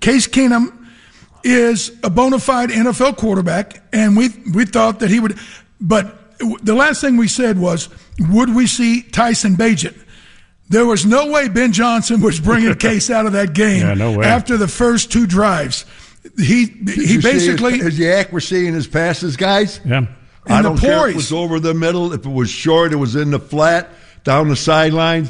Case Keenum is a bona fide NFL quarterback, and we thought that he would. But the last thing we said was, would we see Tyson Bagent? There was no way Ben Johnson was bringing Case out of that game after the first two drives. He basically his accuracy in his passes, guys. Yeah, I don't care if it was over the middle, if it was short, it was in the flat, down the sidelines.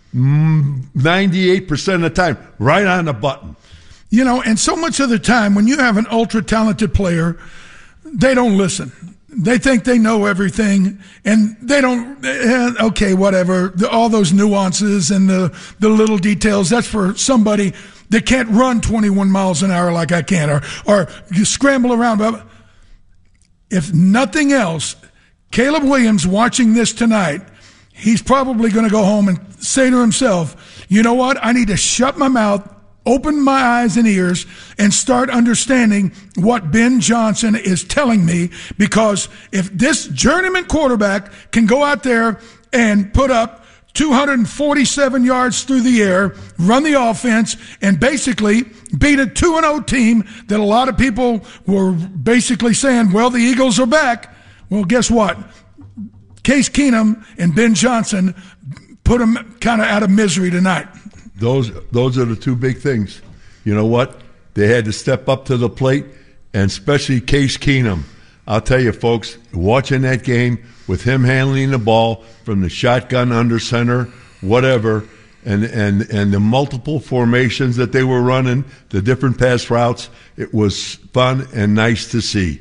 98% of the time, right on the button. You know, and so much of the time when you have an ultra-talented player, they don't listen. They think they know everything, and they don't, okay, whatever. All those nuances and the little details, that's for somebody that can't run 21 miles an hour like I can, or you scramble around. But if nothing else, Caleb Williams watching this tonight, he's probably going to go home and say to himself, you know what, I need to shut my mouth, open my eyes and ears, and start understanding what Ben Johnson is telling me, because if this journeyman quarterback can go out there and put up 247 yards through the air, run the offense, and basically beat a 2-0 team that a lot of people were basically saying, well, the Eagles are back. Well, guess what? Case Keenum and Ben Johnson put them kind of out of misery tonight. Those are the two big things. You know what? They had to step up to the plate, and especially Case Keenum. I'll tell you, folks, watching that game with him handling the ball from the shotgun under center, whatever, and the multiple formations that they were running, the different pass routes, it was fun and nice to see.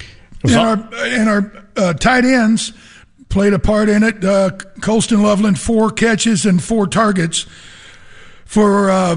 And our tight ends played a part in it. Colston Loveland, 4 catches and 4 targets for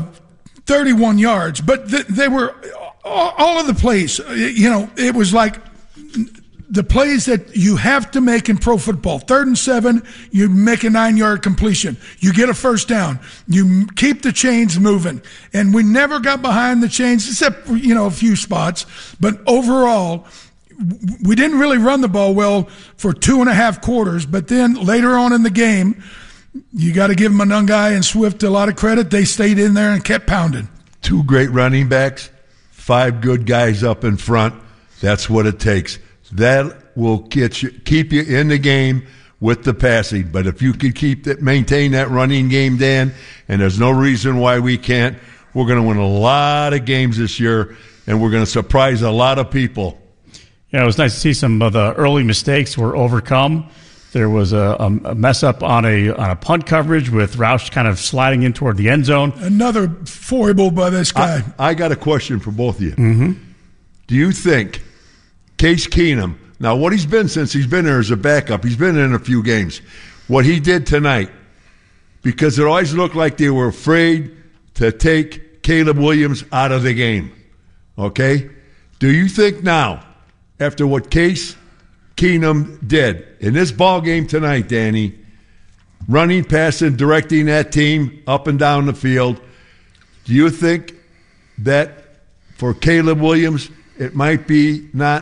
31 yards. But they were all of the plays. You know, it was like the plays that you have to make in pro football. 3rd and 7, you make a 9-yard completion. You get a first down. You keep the chains moving. And we never got behind the chains except, you know, a few spots. But overall, we didn't really run the ball well for 2.5 quarters. But then later on in the game, you got to give Monangai and Swift a lot of credit. They stayed in there and kept pounding. 2 great running backs, 5 good guys up in front. That's what it takes. That will keep you in the game with the passing. But if you can maintain that running game, Dan, and there's no reason why we can't, we're going to win a lot of games this year, and we're going to surprise a lot of people. Yeah, it was nice to see some of the early mistakes were overcome. There was a mess up on a punt coverage with Roush kind of sliding in toward the end zone. Another foible by this guy. I got a question for both of you. Mm-hmm. Do you think Case Keenum, now what he's been since he's been there as a backup, he's been in a few games, what he did tonight, because it always looked like they were afraid to take Caleb Williams out of the game, okay? Do you think now, after what Case Keenum did in this ball game tonight, Danny, running, passing, directing that team up and down the field, do you think that for Caleb Williams it might be not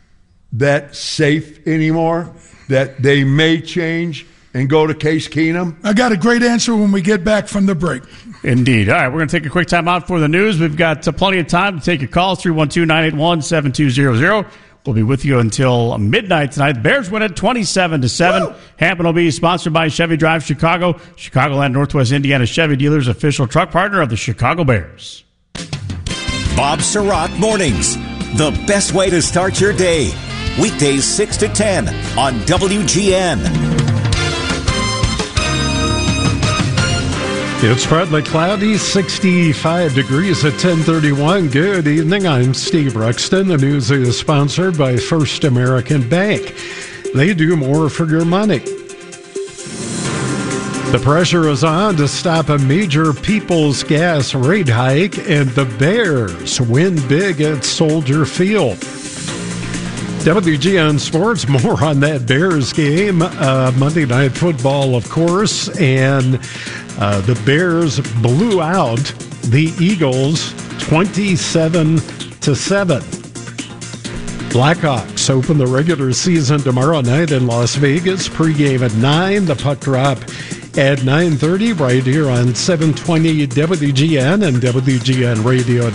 that safe anymore, that they may change and go to Case Keenum? I got a great answer when we get back from the break. Indeed. All right, we're going to take a quick time out for the news. We've got plenty of time to take your calls, 312-981-7200. We'll be with you until midnight tonight. The Bears win it 27-7. Hampton will be sponsored by Chevy Drive Chicago, Chicagoland Northwest Indiana Chevy dealers, official truck partner of the Chicago Bears. Bob Surratt Mornings, the best way to start your day. Weekdays 6 to 10 on WGN. It's partly cloudy, 65 degrees at 10:31. Good evening. I'm Steve Ruxton. The news is sponsored by First American Bank. They do more for your money. The pressure is on to stop a major People's Gas rate hike, and the Bears win big at Soldier Field. WGN Sports, more on that Bears game. Monday Night Football, of course, and the Bears blew out the Eagles 27-7. Blackhawks open the regular season tomorrow night in Las Vegas. Pregame at 9. The puck drop at 9:30 right here on 720 WGN and WGN Radio.